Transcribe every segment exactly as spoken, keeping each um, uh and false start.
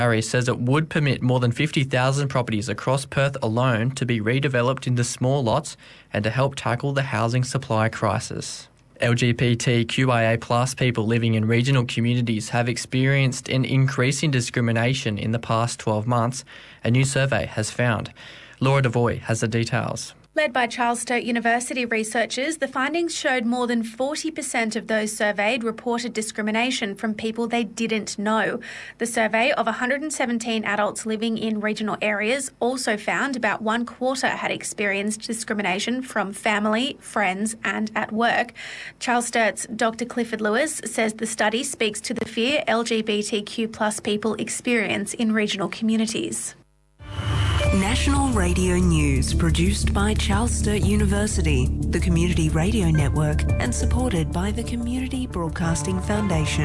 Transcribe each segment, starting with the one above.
Harry says it would permit more than fifty thousand properties across Perth alone to be redeveloped into small lots and to help tackle the housing supply crisis. L G B T Q I A plus people living in regional communities have experienced an increase in discrimination in the past twelve months, a new survey has found. Laura Devoy has the details. Led by Charles Sturt University researchers, the findings showed more than forty percent of those surveyed reported discrimination from people they didn't know. The survey of one hundred seventeen adults living in regional areas also found about one quarter had experienced discrimination from family, friends and at work. Charles Sturt's Doctor Clifford Lewis says the study speaks to the fear L G B T Q plus people experience in regional communities. National Radio News, produced by Charles Sturt University, the Community Radio Network, and supported by the Community Broadcasting Foundation.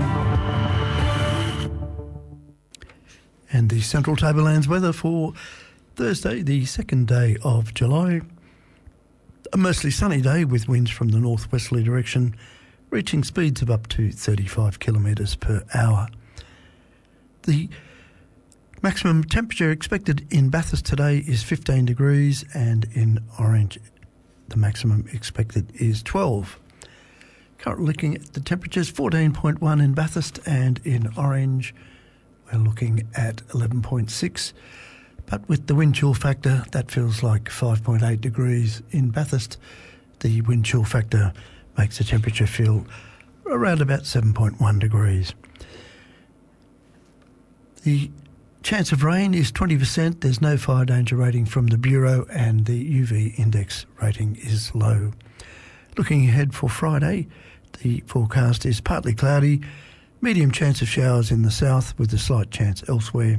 And the Central Tablelands weather for Thursday, the second day of July. A mostly sunny day with winds from the northwesterly direction, reaching speeds of up to thirty-five kilometres per hour. The maximum temperature expected in Bathurst today is fifteen degrees, and in Orange the maximum expected is twelve. Currently looking at the temperatures, fourteen point one in Bathurst, and in Orange we're looking at eleven point six. But with the wind chill factor, that feels like five point eight degrees in Bathurst. The wind chill factor makes the temperature feel around about seven point one degrees. The chance of rain is twenty percent. There's no fire danger rating from the Bureau, and the U V index rating is low. Looking ahead for Friday, the forecast is partly cloudy, medium chance of showers in the south with a slight chance elsewhere.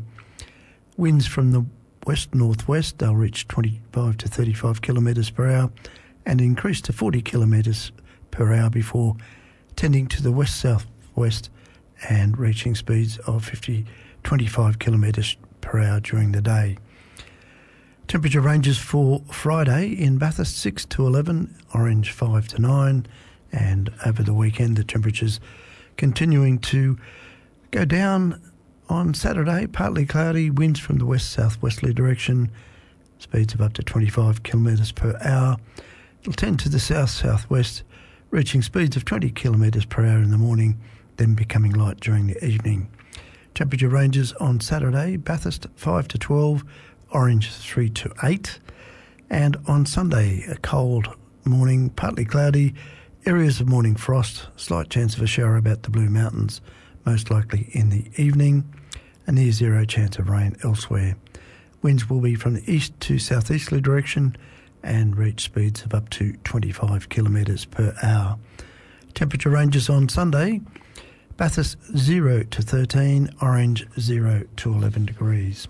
Winds from the west-northwest, they'll reach twenty-five to thirty-five kilometres per hour and increase to forty kilometres per hour before tending to the west-southwest and reaching speeds of fifty twenty-five kilometres per hour during the day. Temperature ranges for Friday in Bathurst six to eleven, Orange five to nine, and over the weekend the temperatures continuing to go down. On Saturday, partly cloudy, winds from the west-southwesterly direction, speeds of up to twenty-five kilometres per hour. It'll tend to the south-southwest, reaching speeds of twenty kilometres per hour in the morning, then becoming light during the evening. Temperature ranges on Saturday, Bathurst five to twelve, Orange three to eight. And on Sunday, a cold morning, partly cloudy, areas of morning frost, slight chance of a shower about the Blue Mountains, most likely in the evening, a near zero chance of rain elsewhere. Winds will be from the east to southeasterly direction and reach speeds of up to twenty-five kilometres per hour. Temperature ranges on Sunday, Bathurst zero to thirteen, Orange zero to eleven degrees.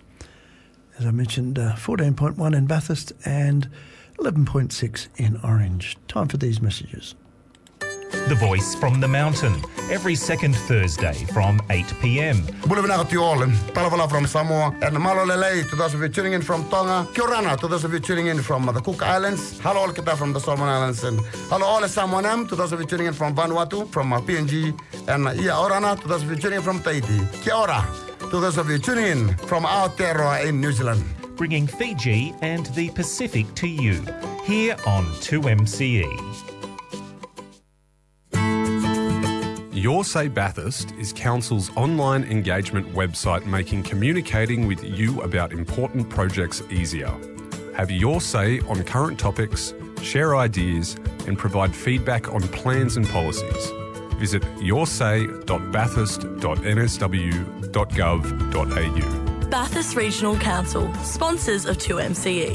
As I mentioned, uh, fourteen point one in Bathurst and eleven point six in Orange. Time for these messages. The Voice from the Mountain, every second Thursday from eight p m. Bulevinagat you all, Talavala from Samoa, and Malolele to those of you tuning in from Tonga, Kiorana to those of you tuning in from the Cook Islands, hello all Kita from the Solomon Islands, and hello all Samoanam to those of you tuning in from Vanuatu, from uh, P N G, and uh, Ia Orana to those of you tuning in from Tahiti. Kia ora to those of you tuning in from Aotearoa in New Zealand. Bringing Fiji and the Pacific to you, here on two M C E. Your Say Bathurst is Council's online engagement website making communicating with you about important projects easier. Have your say on current topics, share ideas and provide feedback on plans and policies. Visit your say dot bathurst dot n s w dot gov dot a u. Bathurst Regional Council, sponsors of two M C E.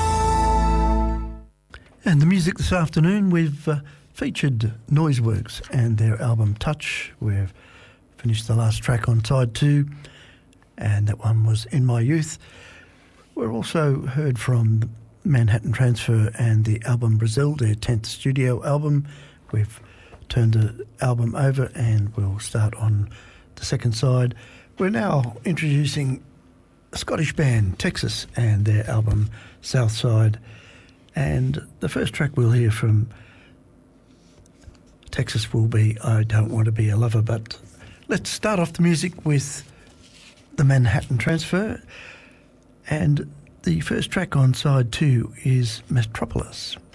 And the music this afternoon, we've uh, featured Noiseworks and their album Touch. We've finished the last track on side two, and that one was In My Youth. We've also heard from Manhattan Transfer and the album Brazil, their tenth studio album. We've turned the album over and we'll start on the second side. We're now introducing a Scottish band, Texas, and their album Southside. And the first track we'll hear from Texas will be I Don't Want to Be a Lover, but let's start off the music with the Manhattan Transfer. And the first track on side two is Metropolis.